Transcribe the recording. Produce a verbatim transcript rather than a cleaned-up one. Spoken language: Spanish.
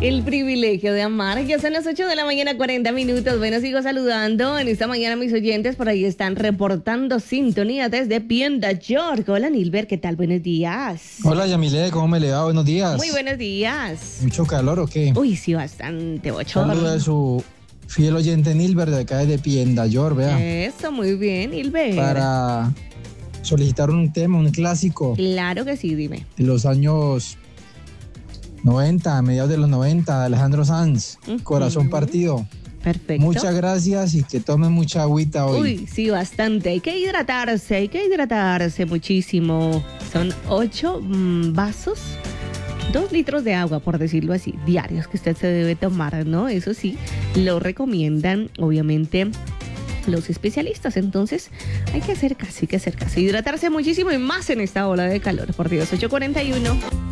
El privilegio de amar. Ya son las ocho de la mañana, cuarenta minutos. Bueno, sigo saludando en esta mañana a mis oyentes. Por ahí están reportando sintonía desde Pienda, York. Hola, Nilber, ¿qué tal? Buenos días. Hola, Yamile, ¿cómo me le va? Buenos días. Muy buenos días. ¿Mucho calor o qué? Uy, sí, bastante bochorno. Saluda a su fiel oyente Nilber de acá de Pienda, York, vea. Eso, muy bien, Nilber. Para solicitar un tema, un clásico. Claro que sí, dime. De los años noventa, a mediados de los noventa, de Alejandro Sanz, uh-huh. Corazón partido. Perfecto. Muchas gracias y que tomen mucha agüita hoy. Uy, sí, bastante. Hay que hidratarse, hay que hidratarse muchísimo. Son ocho mmm, vasos, dos litros de agua, por decirlo así, diarios que usted se debe tomar, ¿no? Eso sí, lo recomiendan, obviamente, los especialistas. Entonces, hay que hacer caso, hay que hacer caso. Hidratarse muchísimo y más en esta ola de calor. Por Dios, ocho cuarenta y uno.